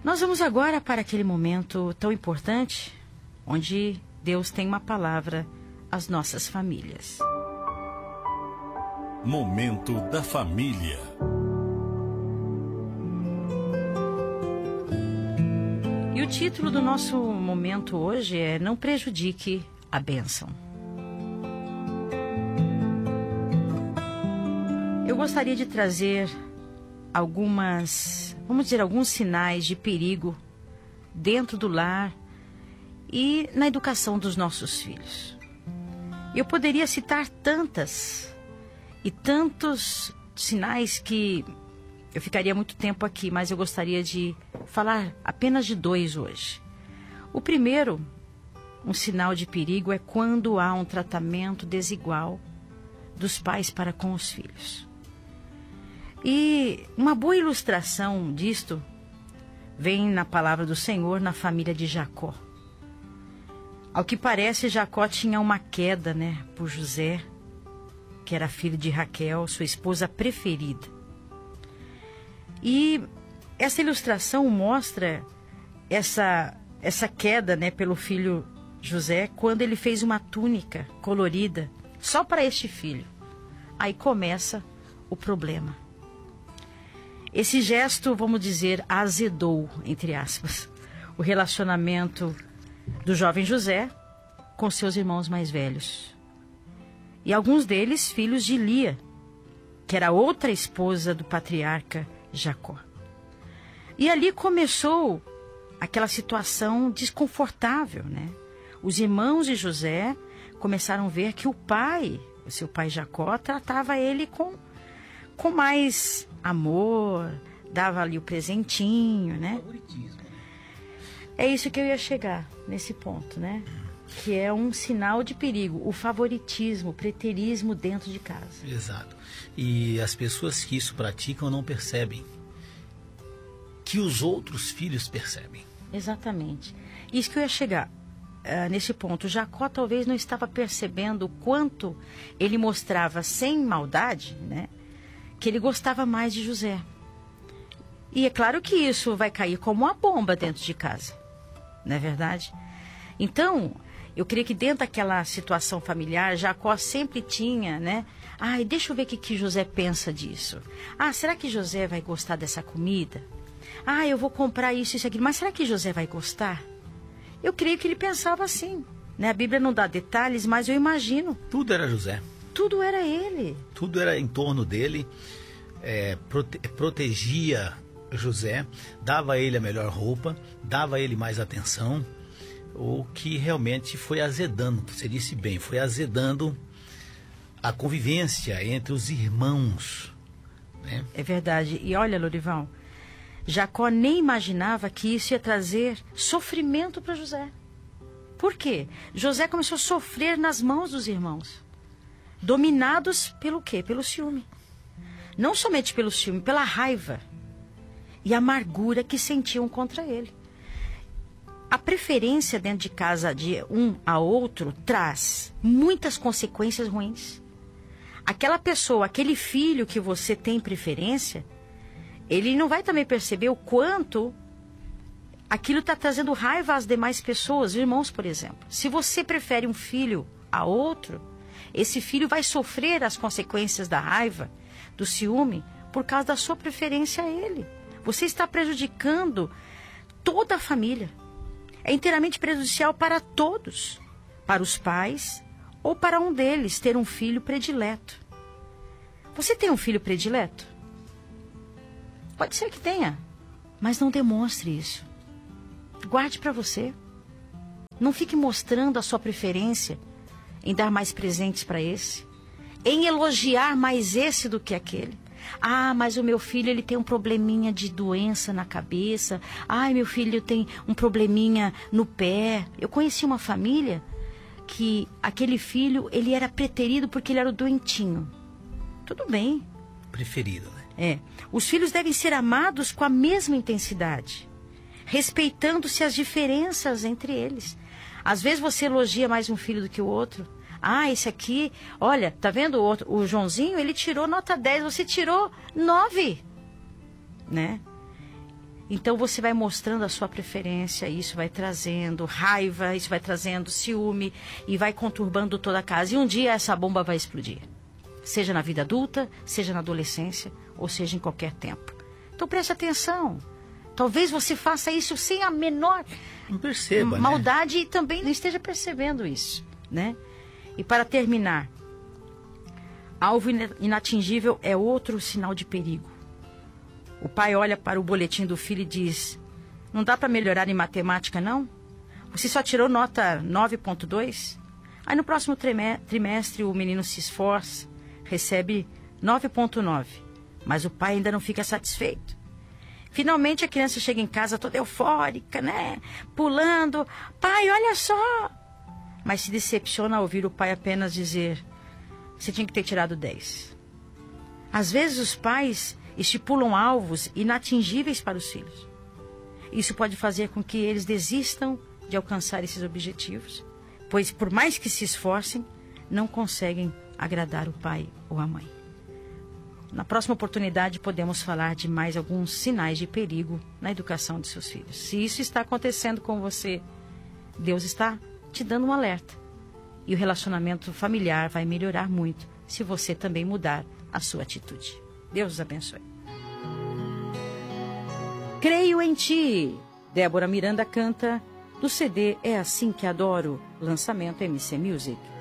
Nós vamos agora para aquele momento tão importante, onde Deus tem uma palavra às nossas famílias. Momento da família. E o título do nosso momento hoje é Não Prejudique a Bênção. Eu gostaria de trazer alguns sinais de perigo dentro do lar e na educação dos nossos filhos. Eu poderia citar tantos sinais que eu ficaria muito tempo aqui, mas eu gostaria de falar apenas de 2 hoje. O primeiro, um sinal de perigo, é quando há um tratamento desigual dos pais para com os filhos. E uma boa ilustração disto vem na palavra do Senhor na família de Jacó. Ao que parece, Jacó tinha uma queda, por José, que era filho de Raquel, sua esposa preferida. E essa ilustração mostra essa queda, pelo filho José, quando ele fez uma túnica colorida só para este filho. Aí começa o problema. Esse gesto, vamos dizer, azedou, entre aspas, o relacionamento do jovem José com seus irmãos mais velhos. E alguns deles filhos de Lia, que era outra esposa do patriarca Jacó. E ali começou aquela situação desconfortável, Os irmãos de José começaram a ver que o seu pai Jacó, tratava ele com mais amor, dava ali o presentinho, Favoritismo. É isso que eu ia chegar nesse ponto, Que é um sinal de perigo, o favoritismo, o preterismo dentro de casa. Exato. E as pessoas que isso praticam não percebem que os outros filhos percebem. Exatamente. Isso que eu ia chegar nesse ponto. Jacó talvez não estava percebendo o quanto ele mostrava sem maldade, que ele gostava mais de José. E é claro que isso vai cair como uma bomba dentro de casa. Não é verdade? Então, eu creio que dentro daquela situação familiar, Jacó sempre tinha, deixa eu ver o que José pensa disso. Será que José vai gostar dessa comida? Eu vou comprar isso e aquilo. Mas será que José vai gostar? Eu creio que ele pensava assim. A Bíblia não dá detalhes, mas eu imagino. Tudo era José. Tudo era ele. Tudo era em torno dele. Protegia José, dava a ele a melhor roupa, dava a ele mais atenção, o que realmente foi azedando, você disse bem, foi azedando a convivência entre os irmãos. É verdade. E olha, Lorival, Jacó nem imaginava que isso ia trazer sofrimento para José. Por quê? José começou a sofrer nas mãos dos irmãos, dominados pelo quê? Pelo ciúme. Não somente pelo ciúme, pela raiva e amargura que sentiam contra ele. A preferência dentro de casa de um a outro traz muitas consequências ruins. Aquela pessoa, aquele filho que você tem preferência, ele não vai também perceber o quanto aquilo está trazendo raiva às demais pessoas, irmãos, por exemplo. Se você prefere um filho a outro, esse filho vai sofrer as consequências da raiva, do ciúme, por causa da sua preferência a ele. Você está prejudicando toda a família. É inteiramente prejudicial para todos, para os pais ou para um deles ter um filho predileto. Você tem um filho predileto? Pode ser que tenha, mas não demonstre isso. Guarde para você. Não fique mostrando a sua preferência em dar mais presentes para esse, em elogiar mais esse do que aquele. Mas o meu filho, ele tem um probleminha de doença na cabeça. Meu filho tem um probleminha no pé. Eu conheci uma família que aquele filho, ele era preterido porque ele era o doentinho. Tudo bem. Preferido, né? Os filhos devem ser amados com a mesma intensidade, respeitando-se as diferenças entre eles. Às vezes você elogia mais um filho do que o outro. Esse aqui, olha, tá vendo o Joãozinho? Ele tirou nota 10, você tirou 9, Então você vai mostrando a sua preferência, isso vai trazendo raiva, isso vai trazendo ciúme e vai conturbando toda a casa. E um dia essa bomba vai explodir. Seja na vida adulta, seja na adolescência, ou seja em qualquer tempo. Então preste atenção. Talvez você faça isso sem a menor Não perceba, maldade, né? E também não esteja percebendo isso, né? E para terminar, alvo inatingível é outro sinal de perigo. O pai olha para o boletim do filho e diz: não dá para melhorar em matemática, não? Você só tirou nota 9.2? Aí no próximo trimestre o menino se esforça, recebe 9.9. Mas o pai ainda não fica satisfeito. Finalmente a criança chega em casa toda eufórica, né? Pulando. Pai, olha só! Mas se decepciona ao ouvir o pai apenas dizer: você tinha que ter tirado 10. Às vezes os pais estipulam alvos inatingíveis para os filhos. Isso pode fazer com que eles desistam de alcançar esses objetivos, pois por mais que se esforcem, não conseguem agradar o pai ou a mãe. Na próxima oportunidade podemos falar de mais alguns sinais de perigo na educação de seus filhos. Se isso está acontecendo com você, Deus está te dando um alerta. E o relacionamento familiar vai melhorar muito se você também mudar a sua atitude. Deus os abençoe. Creio em Ti. Débora Miranda canta do CD É Assim Que Adoro, lançamento MC Music.